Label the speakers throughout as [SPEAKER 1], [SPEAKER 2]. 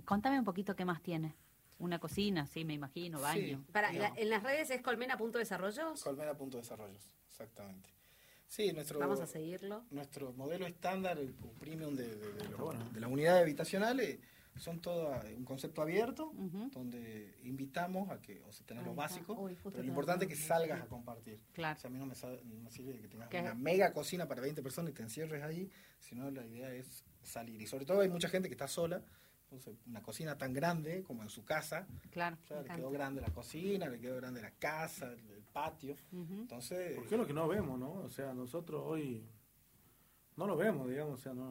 [SPEAKER 1] Contame un poquito qué más tiene. Una cocina, sí, me imagino, baño.
[SPEAKER 2] Sí, en las redes es colmena.desarrollos.
[SPEAKER 3] Colmena.desarrollos, exactamente. Sí,
[SPEAKER 2] Vamos a seguirlo.
[SPEAKER 3] Nuestro modelo estándar, el premium de las unidades habitacionales, son todo un concepto abierto, donde invitamos a que, o sea, tenés lo básico, pero lo importante es que salgas a compartir.
[SPEAKER 1] Claro.
[SPEAKER 3] O sea, a mí no me sirve que tengas una mega cocina para 20 personas y te encierres ahí, sino la idea es salir. Y sobre todo hay mucha gente que está sola. Entonces, una cocina tan grande como en su casa,
[SPEAKER 1] claro,
[SPEAKER 3] le quedó grande la cocina, le quedó grande la casa, el patio. Entonces,
[SPEAKER 4] porque es lo que no vemos, ¿no? O sea, nosotros hoy no lo vemos, digamos, o sea,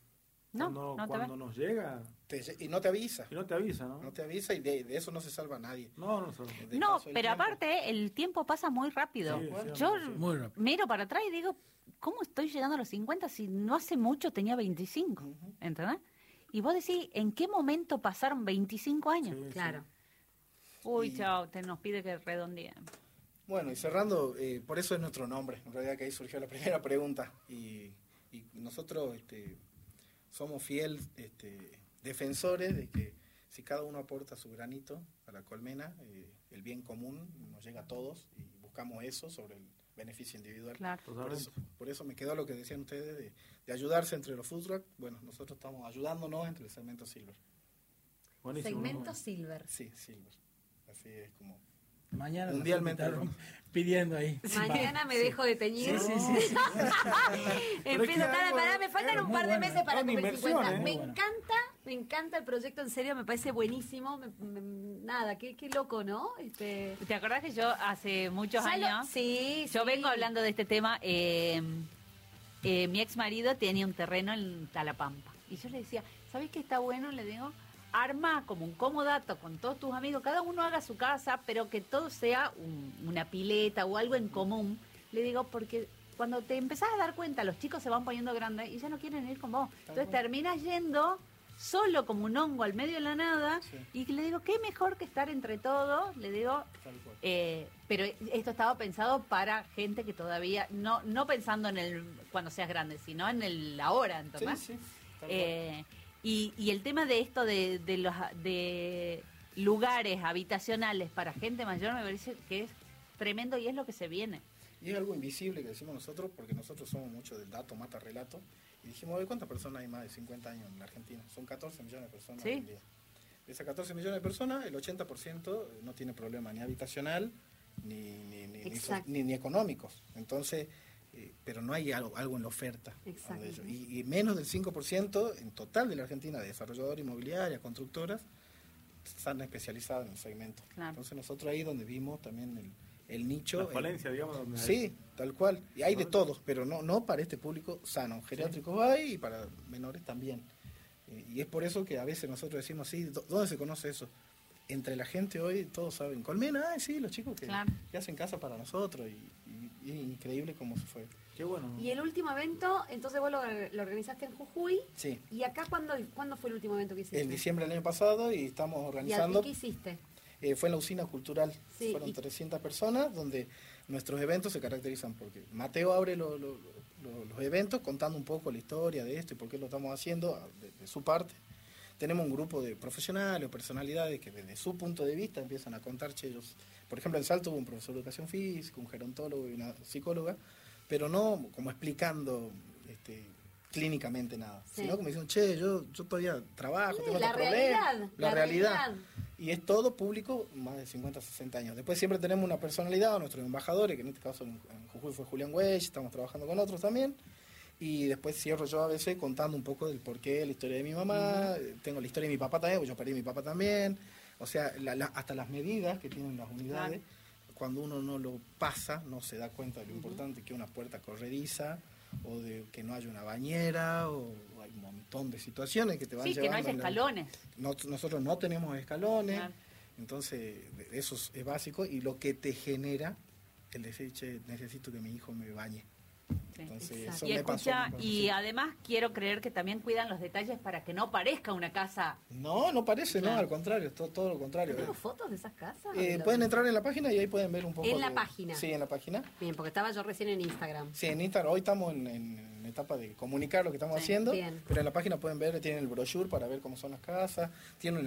[SPEAKER 4] cuando nos llega
[SPEAKER 3] y no te avisa.
[SPEAKER 4] Y no te avisa, ¿no?
[SPEAKER 3] No te avisa y de eso no se salva nadie.
[SPEAKER 4] No,
[SPEAKER 1] pero aparte el tiempo pasa muy rápido. Yo
[SPEAKER 4] muy rápido.
[SPEAKER 1] miro para atrás y digo, ¿cómo estoy llegando a los 50 si no hace mucho tenía 25? ¿Entendés? Y vos decís, ¿en qué momento pasaron 25 años?
[SPEAKER 2] Sí, claro.
[SPEAKER 1] Uy, chao, nos pide que redondeen.
[SPEAKER 3] Bueno, y cerrando, por eso es nuestro nombre. En realidad que ahí surgió la primera pregunta. Y nosotros somos fieles defensores de que si cada uno aporta su granito a la colmena, el bien común nos llega a todos y buscamos eso sobre el beneficio individual.
[SPEAKER 1] Claro.
[SPEAKER 3] Por eso me quedó lo que decían ustedes de ayudarse entre los food truck. Bueno, nosotros estamos ayudándonos entre el segmento Silver.
[SPEAKER 4] Buenísimo,
[SPEAKER 2] Segmento Silver.
[SPEAKER 3] Sí, Silver. Así es como...
[SPEAKER 5] Mañana
[SPEAKER 3] mundialmente
[SPEAKER 5] pidiendo ahí.
[SPEAKER 2] Mañana me dejo de teñir.
[SPEAKER 5] Sí.
[SPEAKER 2] Empiezo a me faltan un par de meses para cumplir 50. Me encanta el proyecto, en serio, me parece buenísimo. Nada, qué loco, ¿no?
[SPEAKER 1] ¿Te acordás que yo hace muchos años?
[SPEAKER 2] Yo
[SPEAKER 1] vengo hablando de este tema. Mi ex marido tenía un terreno en Talapampa. Y yo le decía, ¿sabés qué está bueno? Le digo, arma como un comodato con todos tus amigos, cada uno haga su casa, pero que todo sea una pileta o algo en común. Le digo, porque cuando te empezás a dar cuenta, los chicos se van poniendo grandes y ya no quieren ir con vos. Entonces terminas yendo solo como un hongo al medio de la nada, y le digo, qué mejor que estar entre todos, le digo, pero esto estaba pensado para gente que todavía, no pensando en el cuando seas grande, sino en el ahora, ¿entendés? Y el tema de esto de lugares habitacionales para gente mayor me parece que es tremendo y es lo que se viene.
[SPEAKER 3] Y es algo invisible que decimos nosotros, porque nosotros somos mucho del dato mata relato, y dijimos, ¿cuántas personas hay más de 50 años en la Argentina? Son 14 millones de personas hoy en día. De esas 14 millones de personas, el 80% no tiene problema ni habitacional, ni económicos. Entonces, pero no hay algo en la oferta. Y menos del 5% en total de la Argentina, de desarrolladores inmobiliarias, constructoras, están especializadas en el segmento.
[SPEAKER 1] Claro.
[SPEAKER 3] Entonces nosotros ahí donde vimos también el nicho.
[SPEAKER 4] La falencia, digamos. Donde
[SPEAKER 3] sí, tal cual. Y hay de todos, pero no para este público sano. Geriátricos hay y para menores también. Y es por eso que a veces nosotros decimos, sí, ¿dónde se conoce eso? Entre la gente hoy todos saben, Colmena, sí, los chicos que hacen casa para nosotros, y es increíble cómo se fue.
[SPEAKER 4] Qué bueno.
[SPEAKER 2] Y el último evento, entonces vos lo organizaste en Jujuy.
[SPEAKER 3] Sí.
[SPEAKER 2] ¿Y acá cuándo fue el último evento que hiciste?
[SPEAKER 3] En diciembre del año pasado, y estamos organizando.
[SPEAKER 2] ¿Y qué hiciste?
[SPEAKER 3] Fue en la usina cultural, fueron 300 personas, donde nuestros eventos se caracterizan porque Mateo abre los eventos contando un poco la historia de esto y por qué lo estamos haciendo de su parte. Tenemos un grupo de profesionales o personalidades que desde su punto de vista empiezan a contar ellos. Por ejemplo, en Salto hubo un profesor de educación física, un gerontólogo y una psicóloga, pero no como explicando clínicamente nada, sino como diciendo, yo todavía trabajo, tengo otros problemas. La realidad. Y es todo público, más de 50, 60 años. Después siempre tenemos una personalidad, nuestros embajadores, que en este caso en Jujuy fue Julián Weich, estamos trabajando con otros también. Y después cierro yo a veces contando un poco del porqué, la historia de mi mamá, tengo la historia de mi papá también, porque yo perdí a mi papá también. O sea, hasta las medidas que tienen las unidades, cuando uno no lo pasa, no se da cuenta de lo importante que una puerta corrediza, o de que no haya una bañera, o hay un montón de situaciones que te van llevando.
[SPEAKER 1] Sí, que no haya escalones.
[SPEAKER 3] Nosotros no tenemos escalones, entonces eso es básico, y lo que te genera el decir, necesito que mi hijo me bañe. Entonces, eso me pasó.
[SPEAKER 1] Y además quiero creer que también cuidan los detalles para que no parezca una casa.
[SPEAKER 3] No parece, no, al contrario, todo lo contrario.
[SPEAKER 2] ¿Tenemos fotos de esas casas?
[SPEAKER 3] Pueden entrar en la página y ahí pueden ver un poco.
[SPEAKER 2] ¿En la página?
[SPEAKER 3] Sí, en la página.
[SPEAKER 2] Bien, porque estaba yo recién en Instagram.
[SPEAKER 3] Sí, en Instagram. Hoy estamos en etapa de comunicar lo que estamos haciendo. Bien. Pero en la página pueden ver, tienen el brochure para ver cómo son las casas, tienen